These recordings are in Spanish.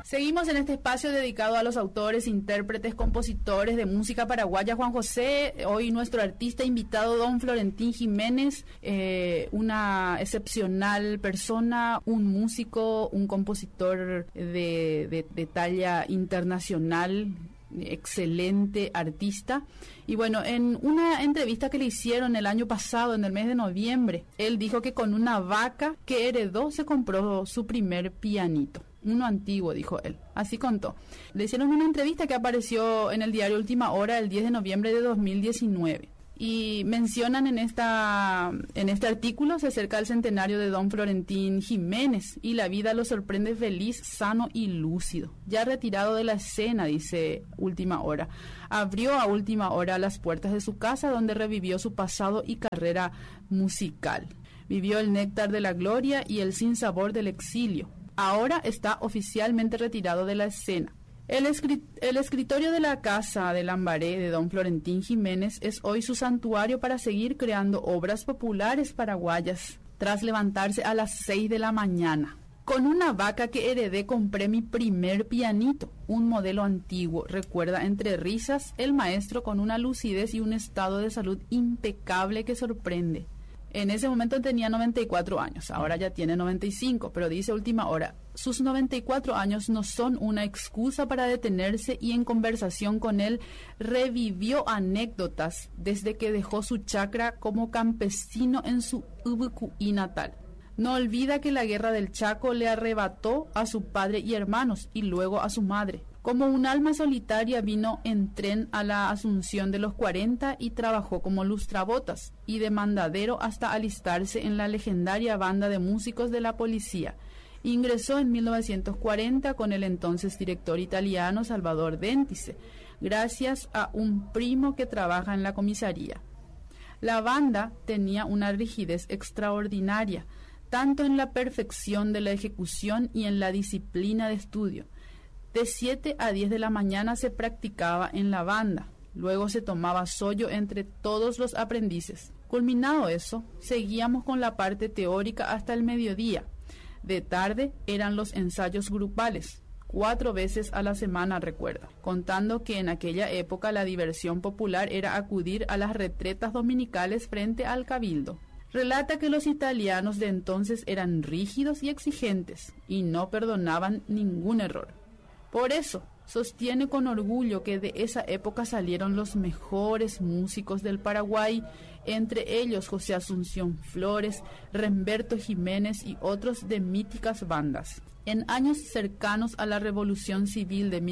Seguimos en este espacio dedicado a los autores, intérpretes, compositores de música paraguaya. Juan José, hoy nuestro artista invitado, don Florentín Jiménez, una excepcional persona, un músico, un compositor de talla internacional, excelente artista. Y bueno, en una entrevista que le hicieron el año pasado, en el mes de noviembre, él dijo que con una vaca que heredó se compró su primer pianito. Uno antiguo, dijo él. Así contó. Le hicieron una entrevista que apareció en el diario Última Hora el 10 de noviembre de 2019. Y mencionan en este artículo, se acerca el centenario de don Florentín Jiménez y la vida lo sorprende feliz, sano y lúcido. Ya retirado de la escena, dice Última Hora. Abrió a última hora las puertas de su casa donde revivió su pasado y carrera musical. Vivió el néctar de la gloria y el sinsabor del exilio. Ahora está oficialmente retirado de la escena. El escritorio de la Casa de Lambaré de don Florentín Jiménez es hoy su santuario para seguir creando obras populares paraguayas, tras levantarse a las 6 de la mañana. Con una vaca que heredé compré mi primer pianito, un modelo antiguo, recuerda entre risas el maestro con una lucidez y un estado de salud impecable que sorprende. En ese momento tenía 94 años, ahora ya tiene 95, pero dice Última Hora, sus 94 años no son una excusa para detenerse y en conversación con él revivió anécdotas desde que dejó su chacra como campesino en su Ubucuí natal. No olvida que la guerra del Chaco le arrebató a su padre y hermanos y luego a su madre. Como un alma solitaria vino en tren a la Asunción de los 40 y trabajó como lustrabotas y de mandadero hasta alistarse en la legendaria banda de músicos de la policía. Ingresó en 1940 con el entonces director italiano Salvador Dentice, gracias a un primo que trabaja en la comisaría. La banda tenía una rigidez extraordinaria, tanto en la perfección de la ejecución y en la disciplina de estudio. De 7 a 10 de la mañana se practicaba en la banda, luego se tomaba sollo entre todos los aprendices. Culminado eso, seguíamos con la parte teórica hasta el mediodía. De tarde eran los ensayos grupales, 4 veces a la semana, recuerda, contando que en aquella época la diversión popular era acudir a las retretas dominicales frente al cabildo. Relata que los italianos de entonces eran rígidos y exigentes y no perdonaban ningún error. Por eso, sostiene con orgullo que de esa época salieron los mejores músicos del Paraguay, entre ellos José Asunción Flores, Remberto Jiménez y otros de míticas bandas. En años cercanos a la Revolución Civil de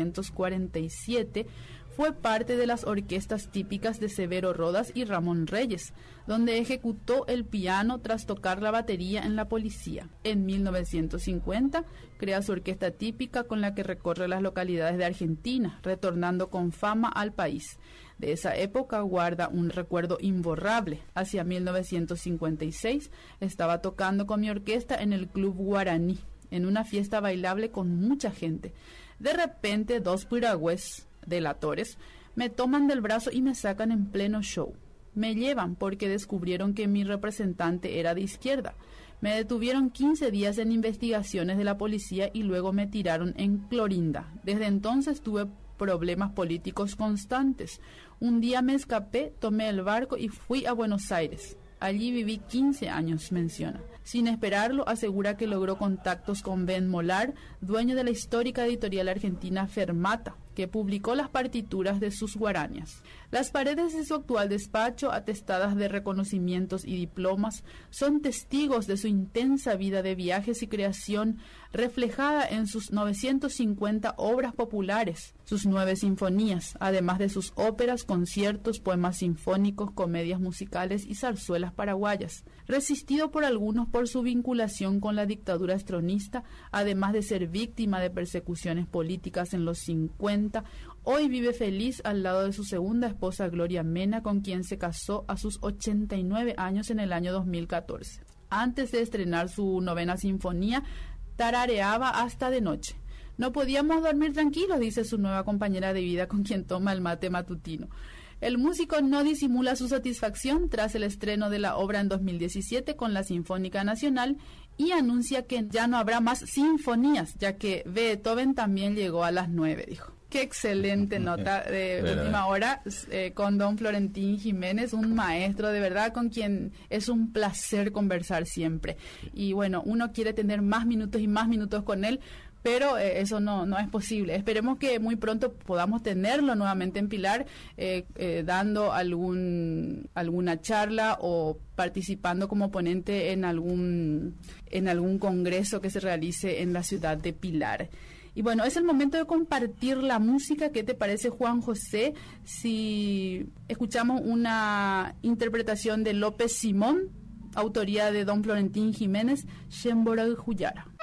1947, fue parte de las orquestas típicas de Severo Rodas y Ramón Reyes, donde ejecutó el piano tras tocar la batería en la policía. En 1950, crea su orquesta típica con la que recorre las localidades de Argentina, retornando con fama al país. De esa época guarda un recuerdo imborrable. Hacia 1956, estaba tocando con mi orquesta en el Club Guaraní, en una fiesta bailable con mucha gente. De repente, 2 piragües delatores me toman del brazo y me sacan en pleno show. Me llevan porque descubrieron que mi representante era de izquierda. Me detuvieron 15 días en investigaciones de la policía y luego me tiraron en Clorinda. Desde entonces tuve problemas políticos constantes. Un día me escapé, tomé el barco y fui a Buenos Aires. Allí viví 15 años, menciona. Sin esperarlo, asegura que logró contactos con Ben Molar, dueño de la histórica editorial argentina Fermata, que publicó las partituras de sus guarañas. Las paredes de su actual despacho, atestadas de reconocimientos y diplomas, son testigos de su intensa vida de viajes y creación, reflejada en sus 950 obras populares, sus 9 sinfonías, además de sus óperas, conciertos, poemas sinfónicos, comedias musicales y zarzuelas paraguayas. Resistido por algunos por su vinculación con la dictadura estronista, además de ser víctima de persecuciones políticas en los 50, hoy vive feliz al lado de su segunda esposa Gloria Mena, con quien se casó a sus 89 años en el año 2014. Antes de estrenar su 9ª sinfonía, tarareaba hasta de noche. No podíamos dormir tranquilos, dice su nueva compañera de vida con quien toma el mate matutino. El músico no disimula su satisfacción tras el estreno de la obra en 2017 con la Sinfónica Nacional y anuncia que ya no habrá más sinfonías, ya que Beethoven también llegó a las 9, dijo. Qué excelente nota de última hora con don Florentín Jiménez, un maestro de verdad con quien es un placer conversar siempre. Y bueno, uno quiere tener más minutos y más minutos con él, pero eso no es posible. Esperemos que muy pronto podamos tenerlo nuevamente en Pilar, dando alguna charla o participando como ponente en algún congreso que se realice en la ciudad de Pilar. Y bueno, es el momento de compartir la música. ¿Qué te parece, Juan José, si escuchamos una interpretación de López Simón, autoría de don Florentín Jiménez, Shembora Juyara?